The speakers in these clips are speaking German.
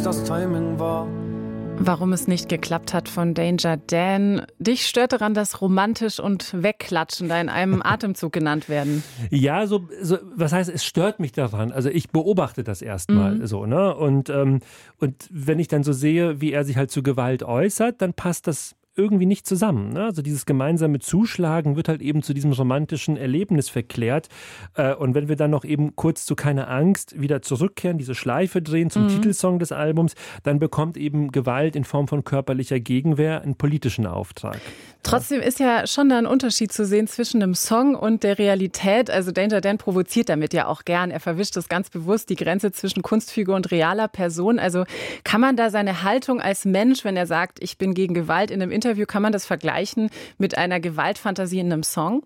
das Timing war. Warum es nicht geklappt hat von Danger Dan. Dich stört daran, dass romantisch und wegklatschen da in einem Atemzug genannt werden. Ja, was heißt, es stört mich daran. Also ich beobachte das erstmal so, ne? Und wenn ich dann so sehe, wie er sich halt zu Gewalt äußert, dann passt das irgendwie nicht zusammen. Ne? Also dieses gemeinsame Zuschlagen wird halt eben zu diesem romantischen Erlebnis verklärt. Und wenn wir dann noch eben kurz zu Keine Angst wieder zurückkehren, diese Schleife drehen zum Titelsong des Albums, dann bekommt eben Gewalt in Form von körperlicher Gegenwehr einen politischen Auftrag. Trotzdem ist ja schon da ein Unterschied zu sehen zwischen dem Song und der Realität. Also Danger Dan provoziert damit ja auch gern. Er verwischt das ganz bewusst, die Grenze zwischen Kunstfigur und realer Person. Also kann man da seine Haltung als Mensch, wenn er sagt, ich bin gegen Gewalt in einem Interview, kann man das vergleichen mit einer Gewaltfantasie in einem Song?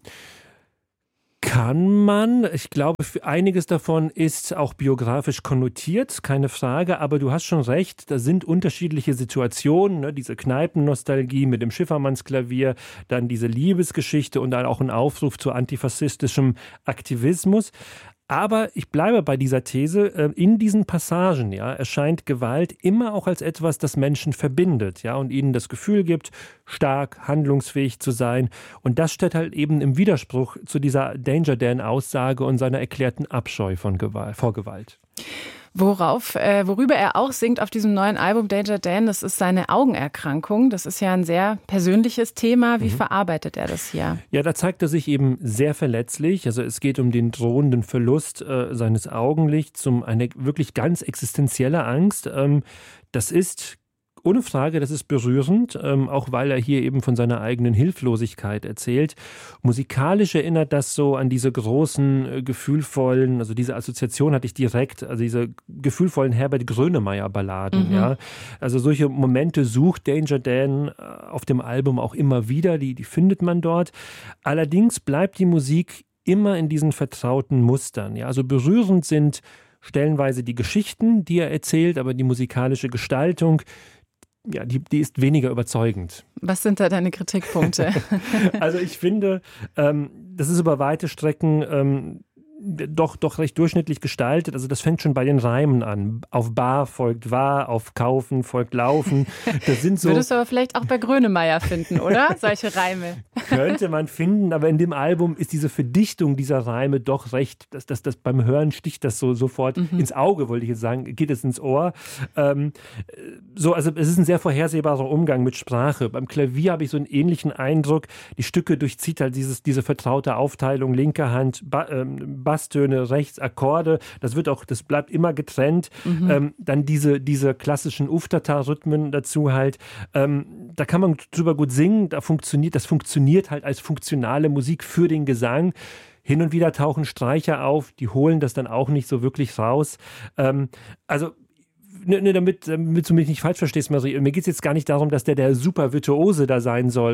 Kann man. Ich glaube, einiges davon ist auch biografisch konnotiert, keine Frage. Aber du hast schon recht, da sind unterschiedliche Situationen. Ne? Diese Kneipennostalgie mit dem Schiffermannsklavier, dann diese Liebesgeschichte und dann auch ein Aufruf zu antifaschistischem Aktivismus. Aber ich bleibe bei dieser These, in diesen Passagen erscheint Gewalt immer auch als etwas, das Menschen verbindet und ihnen das Gefühl gibt, stark, handlungsfähig zu sein. Und das steht halt eben im Widerspruch zu dieser Danger Dan-Aussage und seiner erklärten Abscheu vor Gewalt. Worüber er auch singt auf diesem neuen Album Danger Dan, das ist seine Augenerkrankung. Das ist ja ein sehr persönliches Thema. Wie verarbeitet er das hier? Ja, da zeigt er sich eben sehr verletzlich. Also es geht um den drohenden Verlust seines Augenlichts, um eine wirklich ganz existenzielle Angst. Das ist ohne Frage, das ist berührend, auch weil er hier eben von seiner eigenen Hilflosigkeit erzählt. Musikalisch erinnert das so an diese großen, gefühlvollen, also diese Assoziation hatte ich direkt, also diese gefühlvollen Herbert Grönemeyer-Balladen. Also solche Momente sucht Danger Dan auf dem Album auch immer wieder, die findet man dort. Allerdings bleibt die Musik immer in diesen vertrauten Mustern. Also berührend sind stellenweise die Geschichten, die er erzählt, aber die musikalische Gestaltung, die ist weniger überzeugend. Was sind da deine Kritikpunkte? Also ich finde, das ist über weite Strecken doch recht durchschnittlich gestaltet. Also das fängt schon bei den Reimen an. Auf Bar folgt Wahr, auf Kaufen folgt Laufen. Das sind so. Würdest du aber vielleicht auch bei Grönemeyer finden, oder? Solche Reime. Könnte man finden, aber in dem Album ist diese Verdichtung dieser Reime doch recht, das beim Hören sticht das so sofort ins Auge, wollte ich jetzt sagen, geht es ins Ohr. Also es ist ein sehr vorhersehbarer Umgang mit Sprache. Beim Klavier habe ich so einen ähnlichen Eindruck. Die Stücke durchzieht halt diese vertraute Aufteilung, linke Hand, Basstöne, rechts Akkorde, das bleibt immer getrennt. Dann diese klassischen Uftata-Rhythmen dazu halt. Da kann man drüber gut singen, das funktioniert halt als funktionale Musik für den Gesang. Hin und wieder tauchen Streicher auf, die holen das dann auch nicht so wirklich raus. Damit du mich nicht falsch verstehst, Marie, mir geht es jetzt gar nicht darum, dass der super Virtuose da sein soll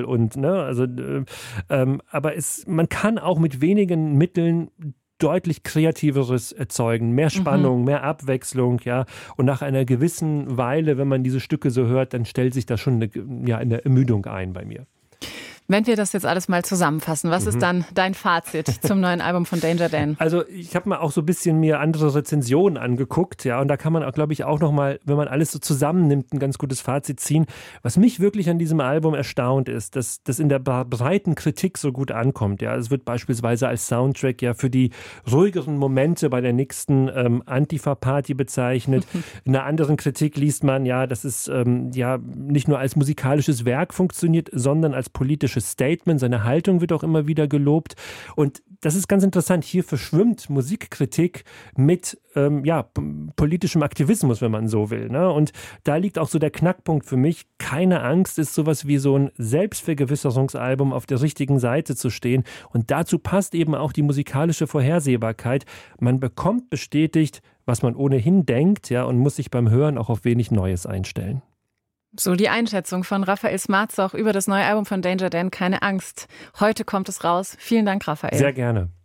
aber man kann auch mit wenigen Mitteln deutlich Kreativeres erzeugen, mehr Spannung, mehr Abwechslung, und nach einer gewissen Weile, wenn man diese Stücke so hört, dann stellt sich da schon eine Ermüdung ein bei mir. Wenn wir das jetzt alles mal zusammenfassen, was ist dann dein Fazit zum neuen Album von Danger Dan? Also ich habe mir auch so ein bisschen andere Rezensionen angeguckt, und da kann man auch, glaube ich, auch nochmal, wenn man alles so zusammennimmt, ein ganz gutes Fazit ziehen. Was mich wirklich an diesem Album erstaunt ist, dass das in der breiten Kritik so gut ankommt. Es wird beispielsweise als Soundtrack für die ruhigeren Momente bei der nächsten Antifa-Party bezeichnet. In einer anderen Kritik liest man, dass es nicht nur als musikalisches Werk funktioniert, sondern als politisches Statement, seine Haltung wird auch immer wieder gelobt und das ist ganz interessant, hier verschwimmt Musikkritik mit politischem Aktivismus, wenn man so will, ne? Und da liegt auch so der Knackpunkt für mich, Keine Angst ist sowas wie so ein Selbstvergewisserungsalbum auf der richtigen Seite zu stehen und dazu passt eben auch die musikalische Vorhersehbarkeit, man bekommt bestätigt, was man ohnehin denkt, und muss sich beim Hören auch auf wenig Neues einstellen. So die Einschätzung von Raphael Smarzoch über das neue Album von Danger Dan, Keine Angst. Heute kommt es raus. Vielen Dank, Raphael. Sehr gerne.